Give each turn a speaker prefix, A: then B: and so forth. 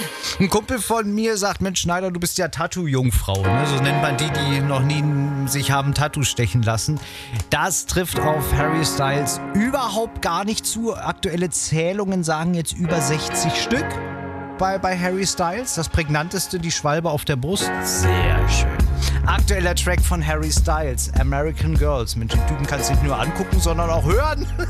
A: Ein Kumpel von mir sagt, Mensch Schneider, du bist ja Tattoo-Jungfrau. Ne? So nennt man die noch nie sich haben Tattoo stechen lassen. Das trifft auf Harry Styles überhaupt gar nicht zu. Aktuelle Zählungen sagen jetzt über 60 Stück bei Harry Styles. Das prägnanteste, die Schwalbe auf der Brust. Sehr schön. Aktueller Track von Harry Styles, American Girls. Mensch, den Typen kannst du nicht nur angucken, sondern auch hören.